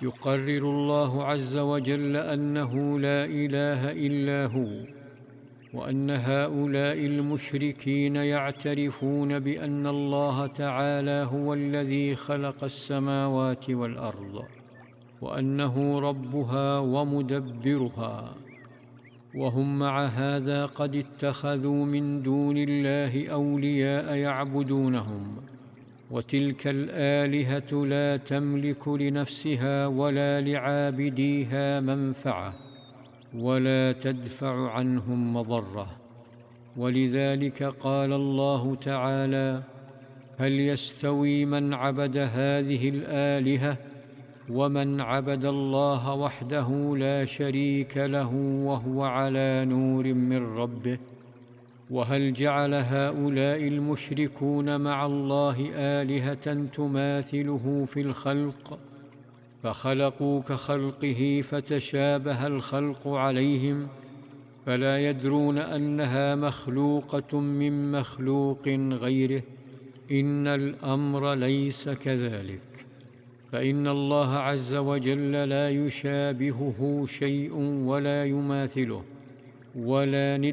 يقرر الله عز وجل أنه لا إله إلا هو، وأن هؤلاء المشركين يعترفون بأن الله تعالى هو الذي خلق السماوات والأرض، وأنه ربها ومدبرها، وهم مع هذا قد اتخذوا من دون الله أولياء يعبدونهم، وتلك الآلهة لا تملك لنفسها ولا لعابديها منفعة ولا تدفع عنهم مضرة. ولذلك قال الله تعالى: هل يستوي من عبد هذه الآلهة ومن عبد الله وحده لا شريك له وهو على نور من ربه؟ وهل جعل هؤلاء المشركون مع الله آلهة تماثله في الخلق، فخلقوا كخلقه فتشابه الخلق عليهم، فلا يدرون أنها مخلوقة من مخلوق غيره؟ إن الأمر ليس كذلك، فإن الله عز وجل لا يشابهه شيء ولا يماثله ولا ند